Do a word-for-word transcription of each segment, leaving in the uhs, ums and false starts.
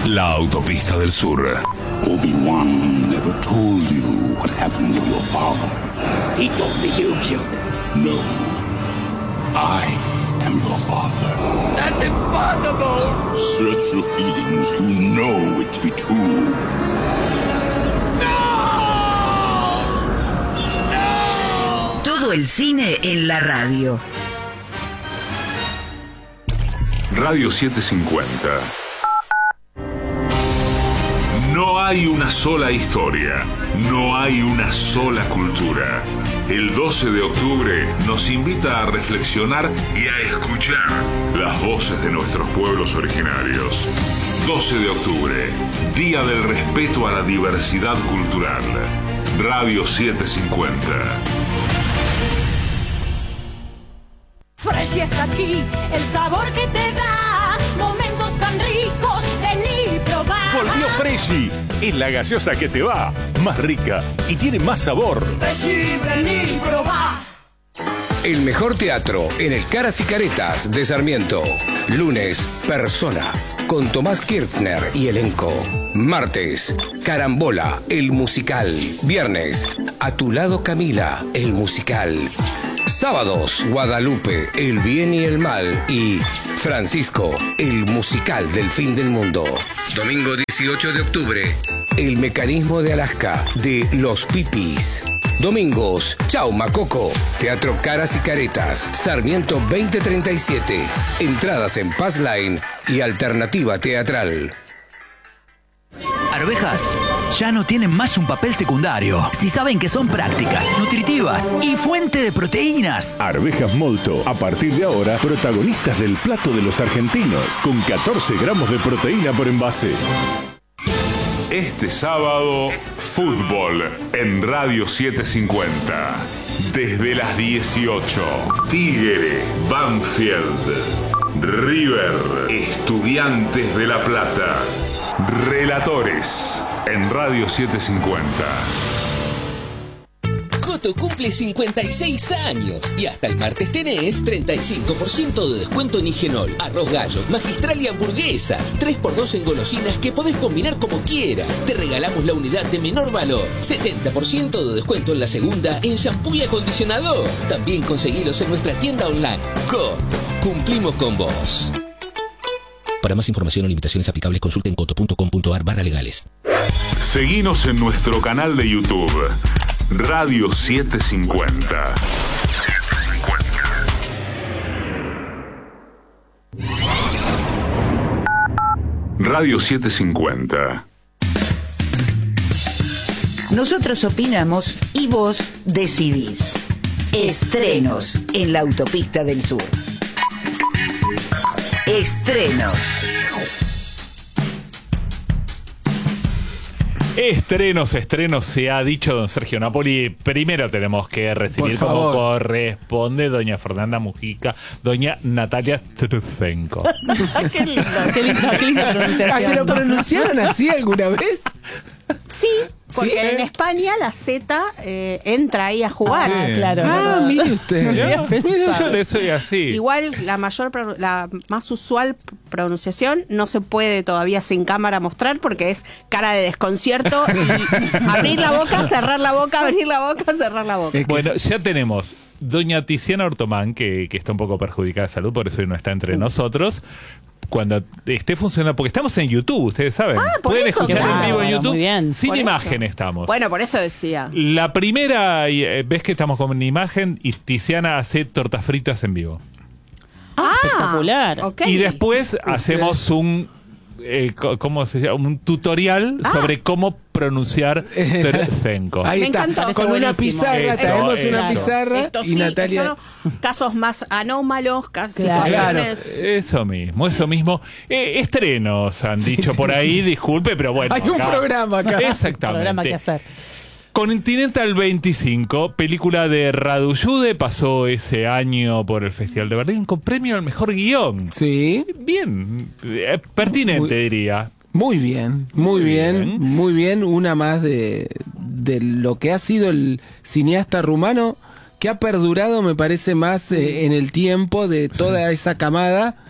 La autopista del sur. Obi-Wan never told you what happened to your father. He told me you killed him. No. I am your father. That's impossible! Search your feelings. You know it to be true. No! No! Todo el cine en la radio. Radio setecientos cincuenta. No hay una sola historia, no hay una sola cultura. El doce de octubre nos invita a reflexionar y a escuchar las voces de nuestros pueblos originarios. doce de octubre, Día del Respeto a la Diversidad Cultural. Radio setecientos cincuenta. Fresh está aquí, el sabor que te da momentos tan ricos de ni probar. Volvió Freshy, es la gaseosa que te va, más rica y tiene más sabor. Freshy, vení, probá. El mejor teatro en el Caras y Caretas de Sarmiento. Lunes, Persona, con Tomás Kirchner y elenco. Martes, Carambola, el musical. Viernes, A tu lado Camila, el musical. Sábados, Guadalupe, el bien y el mal. Y Francisco, el musical del fin del mundo. Domingo dieciocho de octubre, El mecanismo de Alaska, de Los Pipis. Domingos, Chau Macoco, Teatro Caras y Caretas, Sarmiento veinte treinta y siete. Entradas en Pass Line y Alternativa Teatral. Arvejas ya no tienen más un papel secundario. Si saben que son prácticas, nutritivas y fuente de proteínas. Arvejas Molto, a partir de ahora, protagonistas del plato de los argentinos, con catorce gramos de proteína por envase. Este sábado, fútbol en Radio setecientos cincuenta. Desde las dieciocho, Tigre, Banfield, River, Estudiantes de La Plata. Relatores en Radio setecientos cincuenta. Coto cumple cincuenta y seis años y hasta el martes tenés treinta y cinco por ciento de descuento en Higenol, arroz gallo, magistral y hamburguesas. tres por dos en golosinas que podés combinar como quieras. Te regalamos la unidad de menor valor. setenta por ciento de descuento en la segunda en shampoo y acondicionador. También conseguilos en nuestra tienda online. Coto, cumplimos con vos. Para más información o limitaciones aplicables, consulten coto punto com punto ar barra legales. Seguinos en nuestro canal de YouTube, Radio setecientos cincuenta. Radio setecientos cincuenta. Nosotros opinamos y vos decidís. Estrenos en la autopista del sur. Estrenos. Estrenos, estrenos, se ha dicho don Sergio Napoli. Primero tenemos que recibir como corresponde doña Fernanda Mujica, doña Natalia Trutzenko. Qué lindo, qué lindo, qué linda pronunciación. ¿Se lo pronunciaron así alguna vez? Sí, porque ¿Sí? en España la Z eh, entra ahí a jugar. Ah, claro. Ah, no, mire usted. no lo había pensado. Yo le soy así. Igual la mayor, pro- la más usual pronunciación no se puede todavía sin cámara mostrar porque es cara de desconcierto y abrir la boca, cerrar la boca, abrir la boca, cerrar la boca. Bueno, ya tenemos doña Tiziana Ortomán, que, que está un poco perjudicada de salud, por eso hoy no está entre nosotros. Cuando esté funcionando, porque estamos en YouTube, ustedes saben. Ah, por pueden eso, escuchar claro, en vivo en bueno, YouTube. muy bien. Sin Por imagen eso. estamos. Bueno, por eso decía. La primera, eh, ves que estamos con una imagen y Tiziana hace tortas fritas en vivo. Ah, espectacular. Okay. Y después hacemos un eh, co- ¿cómo se llama? Un tutorial ah. sobre cómo pronunciar Trutzenko. Ahí Me está, encantó. Con una pizarra, eso, traemos eso. una pizarra Esto y sí, Natalia... son casos más anómalos, casos Claro. situaciones... Eso mismo, eso mismo. Eh, estrenos han sí. dicho por ahí, disculpe, pero bueno. Hay un acá, programa acá. Exactamente. Un programa que hacer. Continental veinticinco, película de Radu Jude, pasó ese año por el Festival de Berlín con premio al mejor guión. Sí. Bien, eh, pertinente muy, diría. Muy bien, muy, muy bien, bien, muy bien. Una más de, de lo que ha sido el cineasta rumano, que ha perdurado, me parece, más eh, en el tiempo de toda esa camada.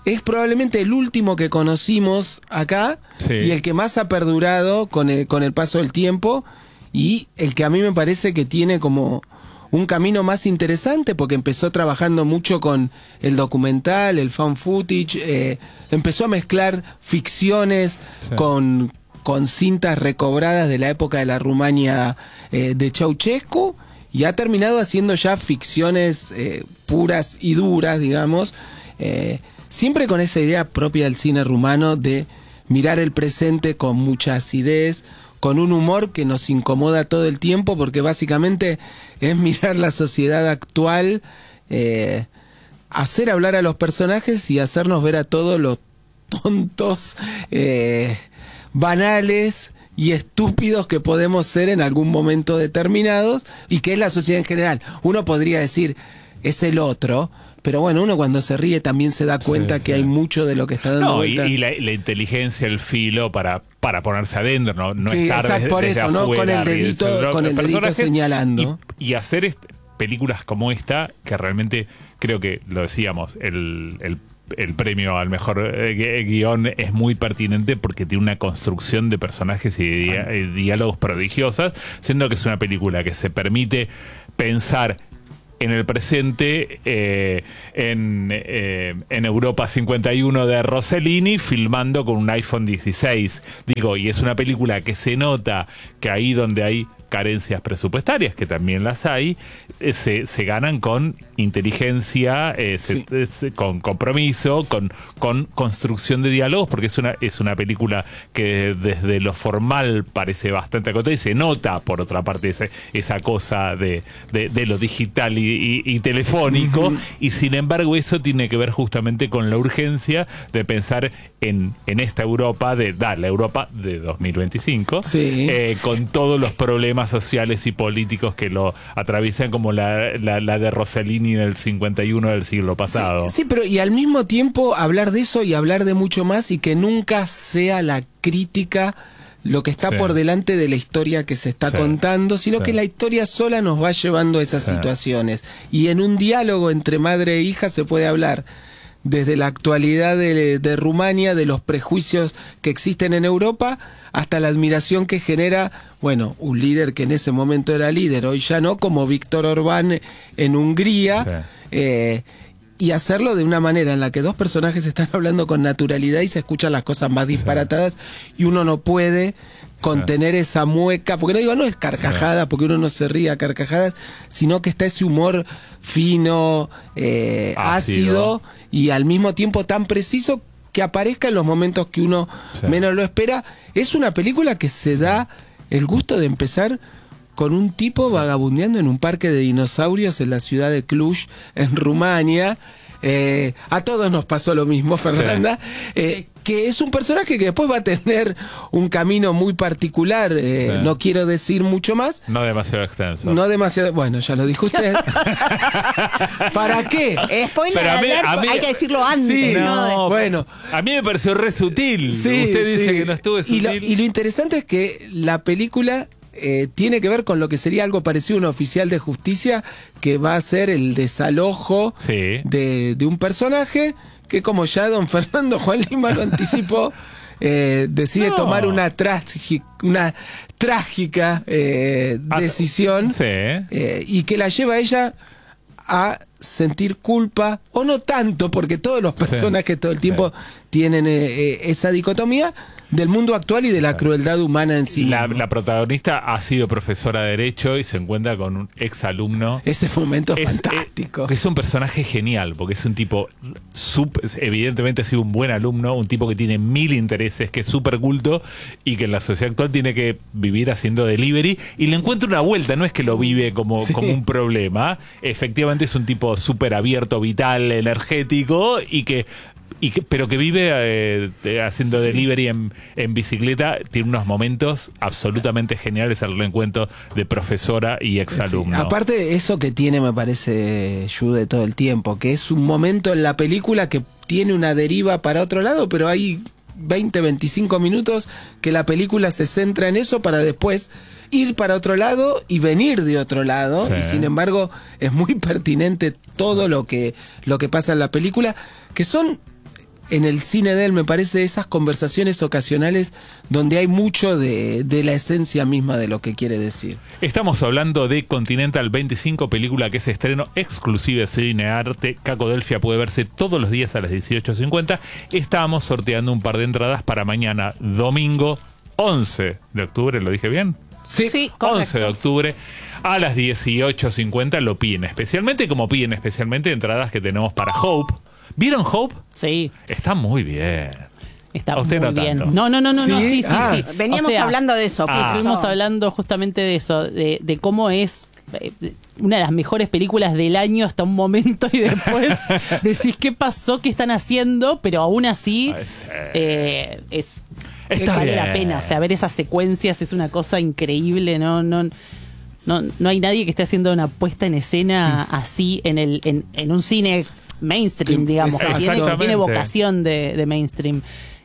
es probablemente el último que conocimos acá, sí, y el que más ha perdurado con el, con el paso del tiempo, y el que a mí me parece que tiene como un camino más interesante, porque empezó trabajando mucho con el documental, el found footage, eh, empezó a mezclar ficciones, sí, con, con cintas recobradas de la época de la Rumania eh, de Ceausescu, y ha terminado haciendo ya ficciones eh, puras y duras, digamos, eh, siempre con esa idea propia del cine rumano de mirar el presente con mucha acidez, con un humor que nos incomoda todo el tiempo, porque básicamente es mirar la sociedad actual, eh, hacer hablar a los personajes y hacernos ver a todos los tontos, eh, banales y estúpidos que podemos ser en algún momento determinados, y que es la sociedad en general. Uno podría decir, es el otro, pero bueno, uno cuando se ríe también se da cuenta, sí, que sí, hay mucho de lo que está dando no, vuelta. Y, y la, la inteligencia, el filo para, para ponerse adentro, no, no sí, estar exacto, desde, por desde eso, afuera, ¿no? Con el dedito, ¿no? con el dedito señalando. Y, y hacer est- películas como esta, que realmente creo que, lo decíamos, el, el el premio al mejor eh, guión es muy pertinente porque tiene una construcción de personajes y de dia- eh, diálogos prodigiosas, siendo que es una película que se permite pensar en el presente, eh, en, eh, en Europa cincuenta y uno de Rossellini, filmando con un iPhone dieciséis. Digo, y es una película que se nota que ahí donde hay carencias presupuestarias, que también las hay, eh, se, se ganan con inteligencia, eh, se, Sí. es- con compromiso, con, con construcción de diálogos, porque es una, es una película que desde lo formal parece bastante acotada y se nota, por otra parte, ese, esa cosa de, de, de lo digital y, y, y telefónico, uh-huh. y sin embargo eso tiene que ver justamente con la urgencia de pensar en, en esta Europa, de dar la Europa de dos mil veinticinco, Sí. eh, con todos los problemas sociales y políticos que lo atraviesan, como la, la, la de Rossellini del cincuenta y uno del siglo pasado. Sí, sí, pero y al mismo tiempo hablar de eso y hablar de mucho más, y que nunca sea la crítica lo que está Sí. por delante de la historia que se está Sí. contando, sino Sí. que la historia sola nos va llevando a esas Sí. situaciones. Y en un diálogo entre madre e hija se puede hablar desde la actualidad de, de Rumania, de los prejuicios que existen en Europa, hasta la admiración que genera, bueno, un líder que en ese momento era líder, hoy ya no, como Víctor Orbán en Hungría, Sí. eh, y hacerlo de una manera en la que dos personajes están hablando con naturalidad y se escuchan las cosas más disparatadas, y uno no puede contener esa mueca, porque no digo, no es carcajada, porque uno no se ríe a carcajadas, sino que está ese humor fino, eh, ácido. ácido, y al mismo tiempo tan preciso que aparezca en los momentos que uno Sí. menos lo espera. Es una película que se da el gusto de empezar con un tipo vagabundeando en un parque de dinosaurios en la ciudad de Cluj, en Rumania. Eh, a todos nos pasó lo mismo, Fernanda. Eh, que es un personaje que después va a tener un camino muy particular. Eh, Sí. No quiero decir mucho más. No demasiado extenso. No demasiado. Bueno, ya lo dijo usted. ¿Para qué? Eh, spoiler Pero a mí- alert, a mí- hay que decirlo antes. Sí, ¿no? No, bueno. a mí me pareció re sutil. Sí, Usted dice sí. que no estuvo y sutil. lo, y lo interesante es que la película eh, tiene que ver con lo que sería algo parecido a un oficial de justicia, que va a ser el desalojo Sí. de, de un personaje que, como ya don Fernando Juan Lima lo anticipó, eh, decide No. tomar una, tragi- una trágica eh, Ah, decisión, Sí. eh, y que la lleva a ella a sentir culpa, o no tanto, porque todos los personajes todo el tiempo Sí. tienen eh, eh, esa dicotomía del mundo actual y de la crueldad humana en sí La, mismo. la protagonista ha sido profesora de Derecho y se encuentra con un exalumno. Ese momento Es, fantástico. eh, que es un personaje genial, porque es un tipo, sup- evidentemente ha sido un buen alumno, un tipo que tiene mil intereses, que es súper culto y que en la sociedad actual tiene que vivir haciendo delivery, y le encuentra una vuelta, no es que lo vive como, Sí. como un problema. Efectivamente es un tipo súper abierto, vital, energético, y que Y que, pero que vive eh, eh, haciendo Sí. delivery en, en bicicleta. Tiene unos momentos absolutamente geniales al reencuentro de profesora y exalumno. Sí. Aparte, eso que tiene, me parece, Jude, todo el tiempo, que es un momento en la película que tiene una deriva para otro lado, pero hay veinte, veinticinco minutos que la película se centra en eso para después ir para otro lado y venir de otro lado. Sí. Y sin embargo, es muy pertinente todo lo que, lo que pasa en la película, que son en el cine de él, me parece, esas conversaciones ocasionales donde hay mucho de, de la esencia misma de lo que quiere decir. Estamos hablando de Continental veinticinco, película que es estreno exclusivo Cinearte. Cacodelfia puede verse todos los días a las dieciocho cincuenta. Estamos sorteando un par de entradas para mañana, domingo once de octubre, ¿lo dije bien? Sí, sí, once de octubre a las dieciocho cincuenta lo piden especialmente, como piden especialmente entradas que tenemos para Hope. ¿Vieron Hope? Sí. Está muy bien. Está a usted muy no bien. tanto. No, no, no, no, ¿Sí? no, sí, sí, Ah. sí. Veníamos O sea, hablando de eso. Ah. Estuvimos hablando justamente de eso, de, de cómo es eh, una de las mejores películas del año hasta un momento y después decís qué pasó, qué están haciendo, pero aún así eh, es Está vale bien. la pena. O sea, ver esas secuencias es una cosa increíble, no, no, no, no hay nadie que esté haciendo una puesta en escena así en el, en, en un cine mainstream, Sí, digamos, que tiene, que exactamente. tiene vocación de, de mainstream.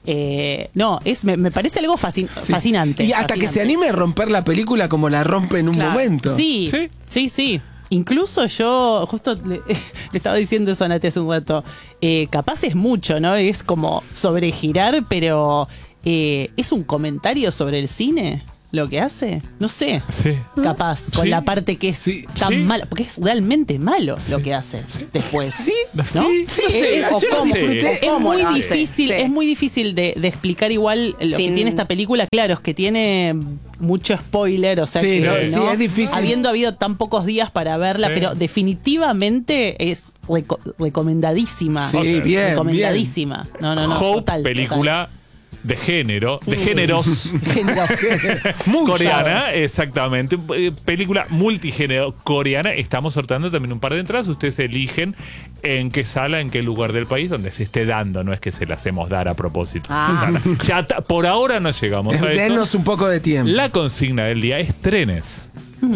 Eh, no, es me, me parece algo fascin- Sí. fascinante. Y hasta que se fascinante. anime a romper la película como la rompe en un Claro. momento. Sí, Sí. sí, sí. Incluso yo, justo le, le estaba diciendo eso a Nati hace un rato, eh, capaz es mucho, ¿no? Es como sobregirar, pero eh, ¿es un comentario sobre el cine lo que hace? No sé. Sí. Capaz, con Sí. la parte que es Sí. tan Sí. mala, porque es realmente malo Sí. lo que hace después. Sí, ¿no? Sí, Sí, no sé, eh, o yo no cómo. disfruté. Es ¿Cómo muy lo hace? difícil, Sí. es muy difícil de, de explicar igual lo Sin- que tiene esta película. Claro, es que tiene mucho spoiler, o sea Sí, que no, ¿no? sí, es difícil. Habiendo habido tan pocos días para verla, Sí. pero definitivamente es reco- recomendadísima. Sí, Ok. bien, recomendadísima. No, no, no. Hope, total, película de género, de géneros. total. Muchas. Coreana, exactamente. Eh, Película multigénero coreana. Estamos sorteando también un par de entradas. Ustedes eligen en qué sala, en qué lugar del país donde se esté dando. No es que se la hacemos dar a propósito. Ah. Ya ta- por ahora no llegamos a eso. Denos un poco de tiempo. La consigna del día es trenes.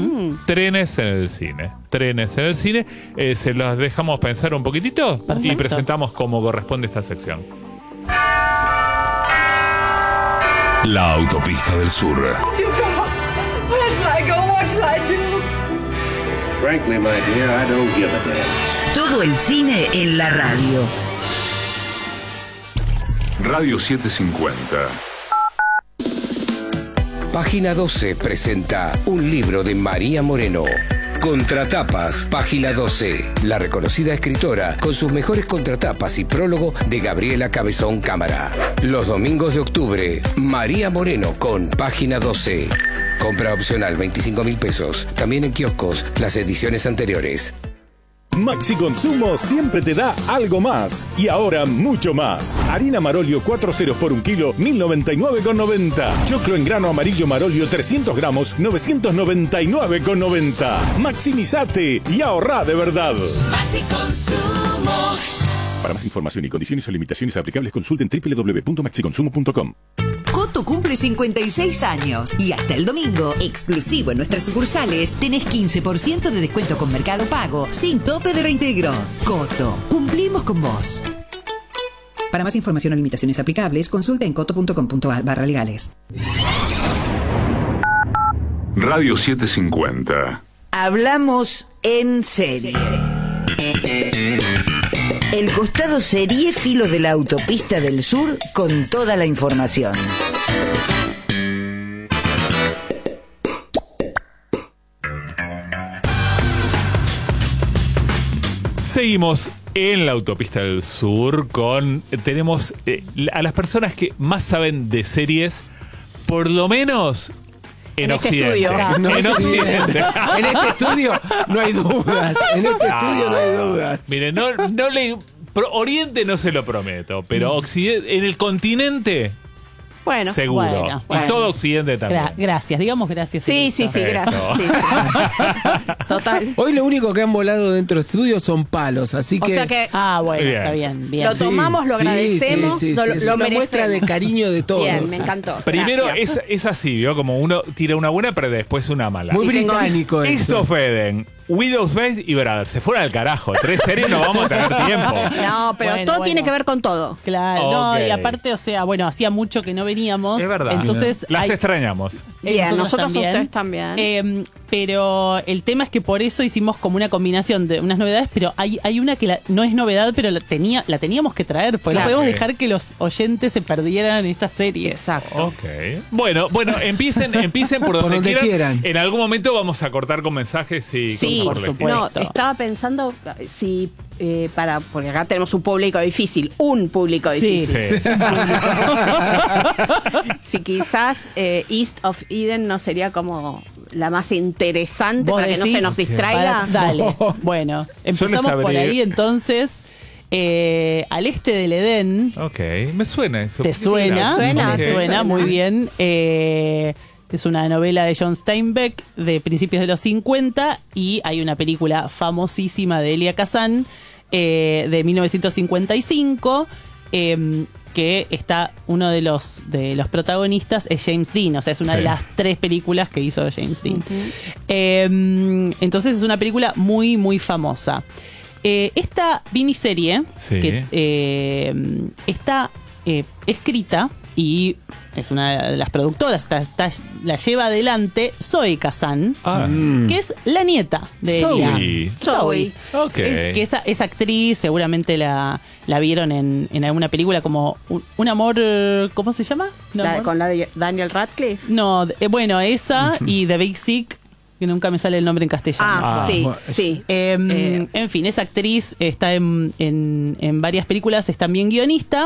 Trenes en el cine. Trenes en el cine. Eh, se los dejamos pensar un poquitito y Perfecto. presentamos como corresponde esta sección. La autopista del sur. Where shall I go? What shall I do? Frankly, my dear, I don't give a damn. Todo el cine en la radio. Radio setecientos cincuenta. Página doce presenta un libro de María Moreno. Contratapas, página doce. La reconocida escritora con sus mejores contratapas y prólogo de Gabriela Cabezón Cámara. Los domingos de octubre, María Moreno con página doce. Compra opcional veinticinco mil pesos. También en kioscos, las ediciones anteriores. Maxi Consumo siempre te da algo más. Y ahora mucho más. Harina Marolio cuatro ceros por un kilo, mil noventa y nueve con noventa. Choclo en grano amarillo Marolio trescientos gramos, novecientos noventa y nueve con noventa. Maximizate y ahorrá de verdad. Maxi Consumo. Para más información y condiciones o limitaciones aplicables, consulten doble u doble u doble u punto maxi consumo punto com. Coto cumple cincuenta y seis años y hasta el domingo, exclusivo en nuestras sucursales, tenés quince por ciento de descuento con Mercado Pago, sin tope de reintegro. Coto, cumplimos con vos. Para más información o limitaciones aplicables, consulta en coto punto com punto a r barra legales. Radio setecientos cincuenta. Hablamos en serie. El costado seriéfilo de la autopista del sur con toda la información. Seguimos en la autopista del sur con... Tenemos eh, a las personas que más saben de series, por lo menos en, En este Occidente. estudio. No, en Occidente. En este estudio no hay dudas. En este estudio no hay dudas. Mire, no, no le... pro- Oriente no se lo prometo, pero Occidente, en el continente... Bueno, seguro. bueno, y bueno. todo Occidente también. Gra- gracias, digamos gracias. Sí, Elisa. sí, sí, Eso. gracias. Sí, sí. Total. Hoy lo único que han volado dentro del estudio son palos, así O que... sea que Ah, bueno, Bien. está bien, bien. Lo tomamos, lo Sí, agradecemos, sí, sí, lo, sí, lo es una merecemos. muestra de cariño de todos. Bien, me encantó. Primero Gracias. es, es así, ¿vio? Como uno tira una buena, pero después una mala. Muy Sí, tengo- británico East eso. of Eden, Widow's Base y Brothers. Se fueron al carajo. Tres series no vamos a tener tiempo. No, pero Bueno, todo bueno. tiene que ver con todo. Claro, no, Ok. y aparte, o sea, bueno, hacía mucho que no veníamos. Es verdad. Entonces, Las hay- extrañamos. Bien, nosotros a también. ustedes también. Eh, Pero el tema es que por eso hicimos como una combinación de unas novedades, pero hay, hay una que la, no es novedad, pero la, tenía, la teníamos que traer, porque Claro. no podemos Ok. dejar que los oyentes se perdieran en esta serie. Exacto. Ok. Bueno, bueno, empiecen, empiecen por donde, Por donde quieran. quieran. En algún momento vamos a cortar con mensajes y Sí, cosas por el estilo. supuesto. No, estaba pensando si eh, para, porque acá tenemos un público difícil, un público Sí. difícil. Sí. Si quizás eh, East of Eden no sería como la más interesante ¿Vos para que no decís? se nos distraiga. Para- dale. Bueno, empezamos por sabré- ahí entonces. Eh, al este del Edén. Ok, me suena eso. ¿Te suena? me suena, Me sí, suena, suena. muy bien. Eh, es una novela de John Steinbeck de principios de los cincuenta y hay una película famosísima de Elia Kazan eh, de mil novecientos cincuenta y cinco eh, que está uno de los de los protagonistas es James Dean, o sea, es una Sí. de las tres películas que hizo James Dean. Eh, entonces es una película muy, muy famosa. Eh, esta miniserie Sí. que eh, está eh, escrita y es una de las productoras, está- está- la lleva adelante Zoe Kazan, Ah. que es la nieta de Zoe. Elia. Zoe. Ok. Es- que esa, esa actriz seguramente la, la vieron en, en alguna película como Un, un amor, eh, ¿cómo se llama? ¿Un La- amor? con la de Daniel Radcliffe. No, eh, bueno, esa y The Big Sick, que nunca me sale el nombre en castellano. Ah, Ah, sí, bueno, sí. Eh, Eh, en fin, esa actriz está en, en, en varias películas, es también guionista.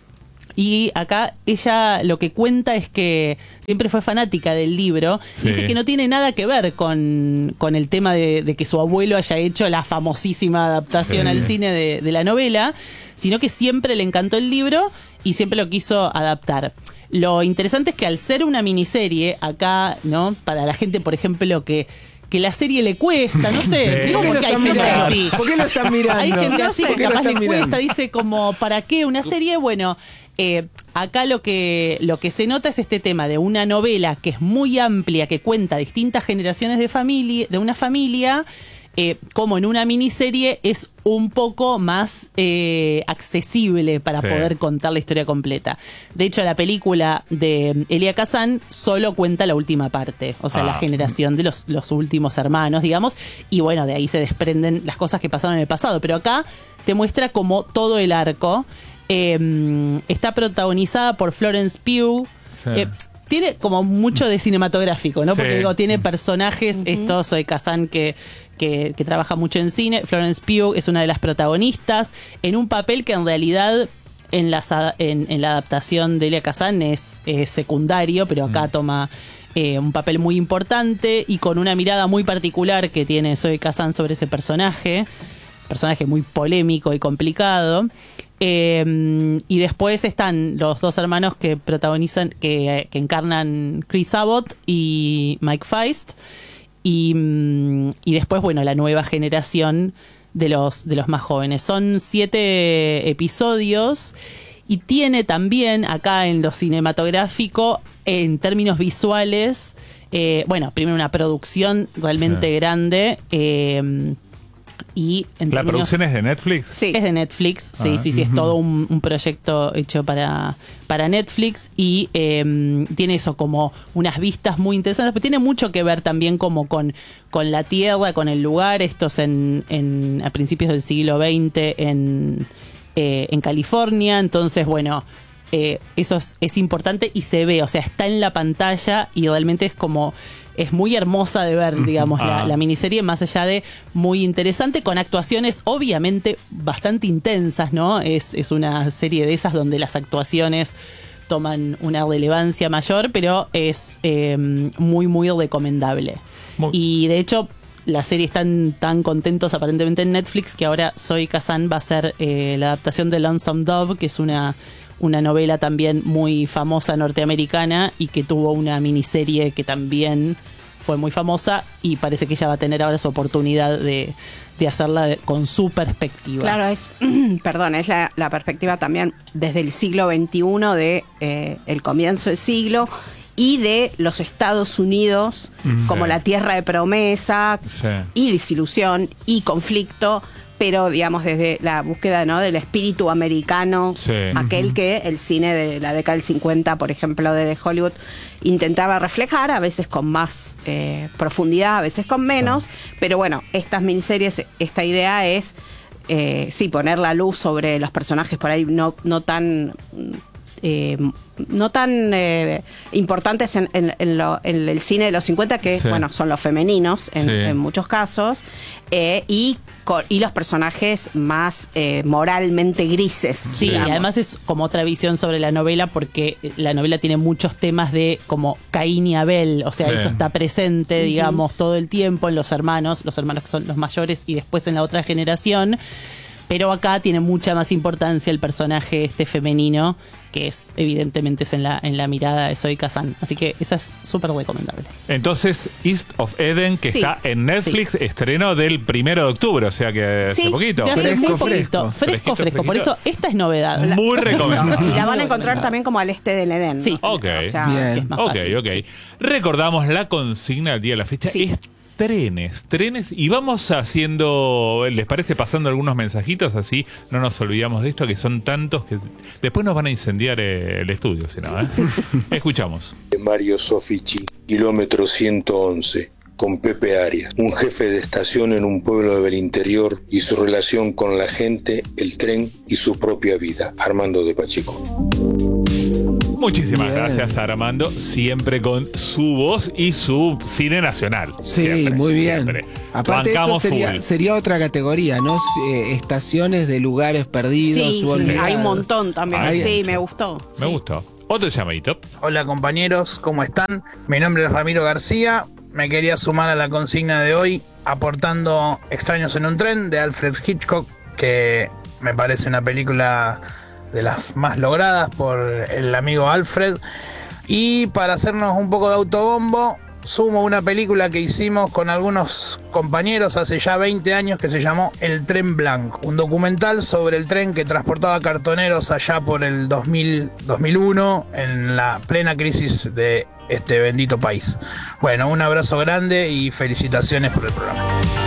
Y acá ella lo que cuenta es que siempre fue fanática del libro. Sí. Dice que no tiene nada que ver con, con el tema de, de que su abuelo haya hecho la famosísima adaptación Sí. al cine de, de la novela, sino que siempre le encantó el libro y siempre lo quiso adaptar. Lo interesante es que al ser una miniserie, acá, ¿no? Para la gente, por ejemplo, que, que la serie le cuesta, no sé, Sí. digo ¿Por qué lo porque hay están gente mirando? así. ¿Por qué lo están mirando? Hay gente No así sé. que ¿Por qué lo capaz le están cuesta, mirando? dice como, ¿para qué una serie? Bueno, eh, acá lo que, lo que se nota es este tema de una novela que es muy amplia, que cuenta distintas generaciones de familia, de una familia, eh, como en una miniserie es un poco más eh, accesible para Sí. poder contar la historia completa. De hecho, la película de Elia Kazan solo cuenta la última parte, o sea, Ah. la generación de los, los últimos hermanos, digamos, y bueno, de ahí se desprenden las cosas que pasaron en el pasado, pero acá te muestra como todo el arco. Eh, está protagonizada por Florence Pugh. Sí. Eh, tiene como mucho de cinematográfico, ¿no? Sí. Porque digo, tiene personajes, esto soy Kazan que, que, que trabaja mucho en cine. Florence Pugh es una de las protagonistas en un papel que en realidad en, las, a- en, en la adaptación de Elia Kazan es, es secundario, pero acá toma eh, un papel muy importante y con una mirada muy particular que tiene Zoe Kazan sobre ese personaje. Personaje muy polémico y complicado. Eh, y después están los dos hermanos que protagonizan, que, que encarnan Chris Abbott y Mike Feist. Y, mm, y después, bueno, la nueva generación de los, de los más jóvenes. Son siete episodios y tiene también acá en lo cinematográfico, en términos visuales, eh, bueno, primero una producción realmente Sí. grande. Eh, y en ¿La términos- producción es de Netflix? Sí. es de Netflix, sí, Ah. sí, sí, es todo un, un proyecto hecho para, para Netflix y eh, tiene eso como unas vistas muy interesantes, pero tiene mucho que ver también como con, con la tierra, con el lugar, estos en, en a principios del siglo veinte en, eh, en California, entonces bueno, eh, eso es, es importante y se ve, o sea, está en la pantalla y realmente es como... Es muy hermosa de ver, digamos, la, Ah. la miniserie, más allá de muy interesante, con actuaciones obviamente bastante intensas, ¿no? Es, es una serie de esas donde las actuaciones toman una relevancia mayor, pero es eh, muy, muy recomendable. Muy- Y de hecho, la serie están tan contentos aparentemente en Netflix que ahora Zoe Kazan va a ser eh, la adaptación de Lonesome Dove, que es una... una novela también muy famosa norteamericana y que tuvo una miniserie que también fue muy famosa y parece que ella va a tener ahora su oportunidad de, de hacerla de- con su perspectiva. Claro, es, perdón, es la, la perspectiva también desde el siglo veintiuno, de eh, el comienzo del siglo y de los Estados Unidos Mm. como Sí. la tierra de promesa Sí. y desilusión y conflicto, pero digamos desde la búsqueda, ¿no?, del espíritu americano, Sí. aquel que el cine de la década del cincuenta, por ejemplo, de Hollywood, intentaba reflejar, a veces con más eh, profundidad, a veces con menos, pero bueno, estas miniseries, esta idea es, eh, sí, poner la luz sobre los personajes por ahí no, no tan... Eh, no tan eh, importantes en, en, en, lo, en el cine de los cincuenta, que Sí. bueno, son los femeninos en, Sí. en muchos casos, eh, y, co- y los personajes más eh, moralmente grises. Sí, y digamos. además es como otra visión sobre la novela, porque la novela tiene muchos temas de como Caín y Abel, o sea, Sí. eso está presente, Ujú. digamos, todo el tiempo en los hermanos, los hermanos que son los mayores y después en la otra generación. Pero acá tiene mucha más importancia el personaje este femenino, que es evidentemente es en la, en la mirada de Zoe Kazan. Así que esa es súper recomendable. Entonces, East of Eden, que Sí. está en Netflix, estreno del primero de octubre, o sea que hace Sí, poquito. de hace Fresco, muy poquito. fresco. Fresco, Fresquito, fresco. Por fresquito. eso esta es novedad. Muy recomendable. Y la van a Muy encontrar recomendable. también como al este del Edén. Sí. ¿no? Ok. O sea, Bien. Que es más Ok, fácil, ok. sí. Recordamos la consigna del día de la fecha. Sí. Trenes, trenes, y vamos haciendo, ¿les parece pasando algunos mensajitos así? No nos olvidamos de esto, que son tantos que después nos van a incendiar eh, el estudio, si no, ¿eh? Escuchamos. Mario Sofici, kilómetro ciento once, con Pepe Arias, un jefe de estación en un pueblo del interior y su relación con la gente, el tren y su propia vida. Armando de Pacheco. Muchísimas Bien. gracias, Armando, siempre con su voz y su cine nacional. Sí, Siempre, muy bien. siempre. Aparte eso Bancamos sería, full. sería otra categoría, ¿no? Eh, estaciones de lugares perdidos. sí, u sí, olvidados. hay un montón también. Hay- Sí, me gustó. Me Sí. gustó. Otro llamadito. Hola compañeros, ¿cómo están? Mi nombre es Ramiro García, me quería sumar a la consigna de hoy aportando Extraños en un tren de Alfred Hitchcock, que me parece una película de las más logradas por el amigo Alfred. Y para hacernos un poco de autobombo, sumo una película que hicimos con algunos compañeros hace ya veinte años que se llamó El Tren Blanco, un documental sobre el tren que transportaba cartoneros allá por el dos mil, dos mil uno en la plena crisis de este bendito país. Bueno, un abrazo grande y felicitaciones por el programa.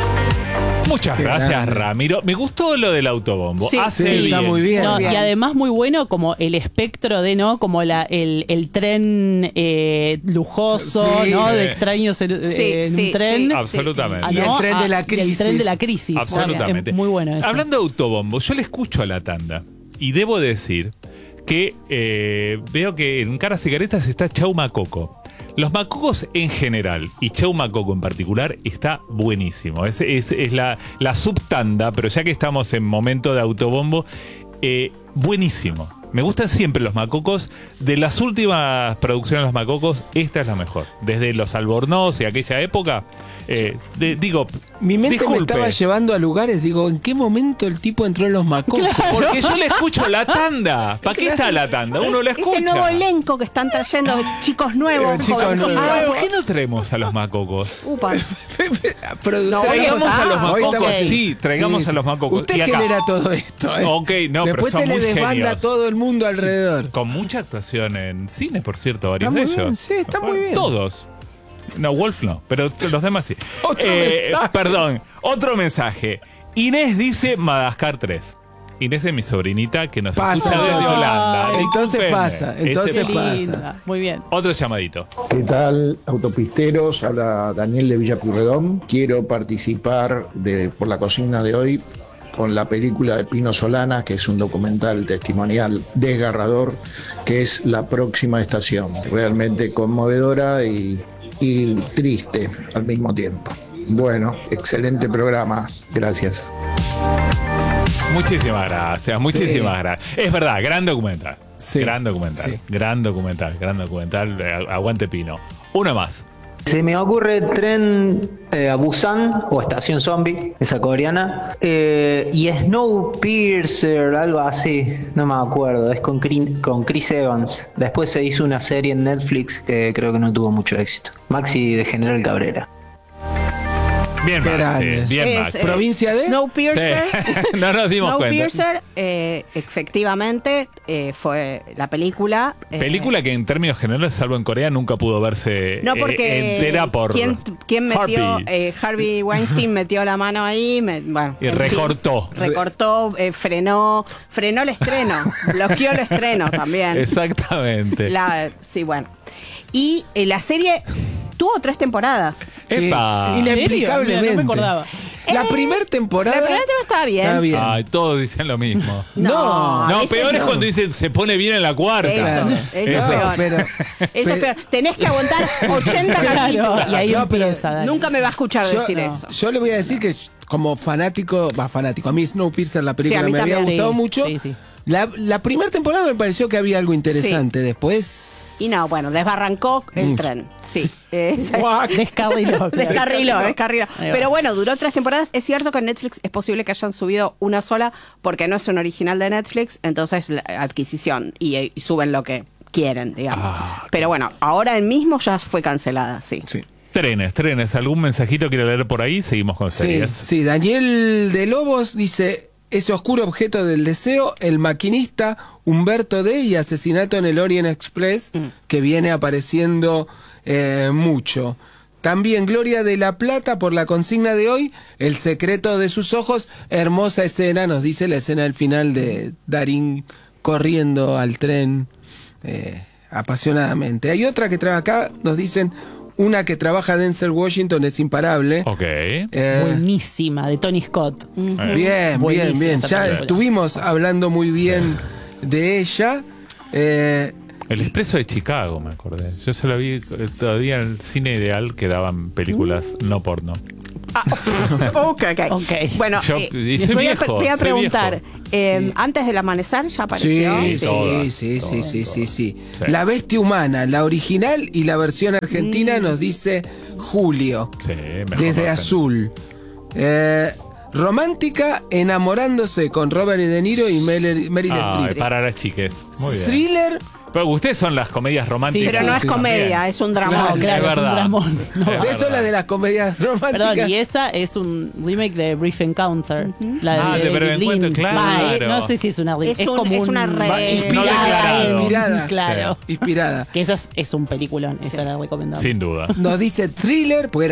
Muchas Qué gracias, grande. Ramiro. Me gustó lo del autobombo. Sí, Hace sí, bien. está muy bien. No, Bien. y además muy bueno como el espectro de, ¿no? Como la, el, el tren eh, lujoso, Sí. ¿no? Sí. De extraños en, Sí, eh, en sí, un tren. sí. Absolutamente. Ah, Y el ¿no? tren de Ah, la y el crisis. tren de la crisis. Absolutamente. Es muy bueno eso. Hablando de autobombo, yo le escucho a la tanda y debo decir que eh, veo que en Caras y Caretas está Chau Macoco. Los macocos en general y Chau Macoco en particular está buenísimo. Es, es, es la, la subtanda, pero ya que estamos en momento de autobombo, eh, buenísimo. Me gustan siempre los macocos. De las últimas producciones de los macocos, esta es la mejor. Desde los Albornoz y aquella época, eh, de- digo, Mi mente disculpe, me estaba llevando a lugares, digo, ¿en qué momento el tipo entró en los macocos? porque yo le escucho la tanda. ¿Para qué está la tanda? Uno la escucha. Ese nuevo elenco que están trayendo chicos nuevos. Eh, chicos jovencitos. nuevos. Ah, ¿por qué no traemos a los macocos? Upa. Produ- No, Traigamos a los Ah, hoy macocos, estamos así. sí, traigamos Sí, a los sí. macocos. Usted Y acá- genera todo esto, ¿eh? Ok, no, pero Después son se le muy desbanda genios. todo el mundo alrededor. Con mucha actuación en cine, por cierto, varios Está de muy ellos. bien, sí, está muy bien. Todos. No, Wolf no, pero los demás sí. Otro mensaje. Perdón, otro mensaje. Inés dice Madagascar tres. Inés es mi sobrinita que nos Pasa, escucha desde pasa. Holanda. Entonces Discúlpenme. pasa, entonces Ese- Qué pasa. linda. Muy bien. Otro llamadito. ¿Qué tal, autopisteros? Habla Daniel de Villa Pueyrredón. Quiero participar de, por la consigna de hoy con la película de Pino Solanas, que es un documental testimonial desgarrador, que es La Próxima Estación. Realmente conmovedora y, y triste al mismo tiempo. Bueno, excelente programa. Gracias. Muchísimas gracias, muchísimas Sí. gracias. Es verdad, gran documental. Sí, Gran documental. sí. Gran documental, gran documental. Eh, Aguante Pino. Uno más. Se me ocurre Tren eh, a Busan o Estación Zombie, esa coreana, eh, y Snowpiercer, algo así, no me acuerdo, es con, Cri- con Chris Evans. Después se hizo una serie en Netflix que creo que no tuvo mucho éxito. Maxi de General Cabrera. Bien, Qué Max, grande. sí, bien, Es, Max. eh, ¿Provincia de? Snowpiercer. Sí. No nos dimos cuenta. Snowpiercer, eh, efectivamente, eh, fue la película. eh, Película que en términos generales, salvo en Corea, nunca pudo verse No, eh, porque entera por ¿quién, quién metió? Harvey. Eh, Harvey Weinstein metió la mano ahí, me- bueno, Y en fin, recortó. recortó, eh, frenó, frenó el estreno, bloqueó el estreno también. Exactamente. La, sí, bueno. Y eh, la serie tuvo tres temporadas. Sí, Epa. inexplicablemente. Mira, no me acordaba. La Eh, primera temporada. La primera temporada estaba bien. Está bien. Ay, todos dicen lo mismo. No, No, ese peor es no. cuando dicen se pone bien en la cuarta. Eso, eso es Eso. peor. pero- Eso pero- es peor. Tenés que aguantar ochenta Claro, capítulos. y ahí No, pero empieza. dale. Nunca me va a escuchar Yo- decir no. eso. Yo le voy a decir que como fanático, va fanático, a mí Snowpiercer la película Sí, a mí me había también. gustado Sí, mucho. sí, sí. La, la primera temporada me pareció que había algo interesante. Después. Y no, bueno, desbarrancó el Mucho. tren. Sí. Eh, Guac. Descarriló. claro. Descarriló, descarriló. Ahí va. Pero bueno, duró tres temporadas. Es cierto que en Netflix es posible que hayan subido una sola porque no es un original de Netflix, entonces la adquisición y, y suben lo que quieren, digamos. Ah, Pero bueno, ahora mismo ya fue cancelada, sí. Sí. Trenes, trenes. ¿Algún mensajito quiere leer por ahí? Seguimos con Sí, series. sí, Daniel de Lobos dice: ese oscuro objeto del deseo, El maquinista, Humberto D. y Asesinato en el Orient Express, que viene apareciendo eh, mucho. También Gloria de la Plata, por la consigna de hoy, El secreto de sus ojos, hermosa escena, nos dice la escena del final de Darín corriendo al tren eh, apasionadamente. Hay otra que trae acá, nos dicen, una que trabaja Denzel Washington, es imparable. Ok. Eh, Buenísima, de Tony Scott. Bien, bien, Buenísima bien. esa Ya película. estuvimos hablando muy bien de ella. Eh, El Expreso de Chicago, me acordé. Yo se lo vi eh, todavía en el cine ideal que daban películas no porno. Ok, ok. Ok. Bueno, Yo- eh, y soy voy, a, viejo, voy a soy preguntar, viejo. eh, antes del amanecer ya sí, apareció. sí, Todas, sí, sí, todas, sí, sí, sí. Sí. La bestia humana, la original y la versión argentina, nos dice Julio, Sí, mejor desde no Azul. Eh, romántica, enamorándose con Robert De Niro y Meryl, Meryl Ay, Streep. para las chiques. Muy bien. Thriller. Pero ustedes son las comedias románticas. Pero no es Sí, comedia, también. es un drama. No, Es claro, es, un verdad. dramón. No. Es Ustedes son las de las comedias románticas. Perdón, y esa es un remake de Brief Encounter. La de, Ah, de Breve David Encuentro, Lynch. claro. Va, eh, no sé si es una remake. Es Es, un- como es un- una re- va- Inspirada, No declarado. inspirada. Claro. Inspirada. Que esa es, es un peliculón, esa la recomendamos. Sin duda. Nos dice Thriller, porque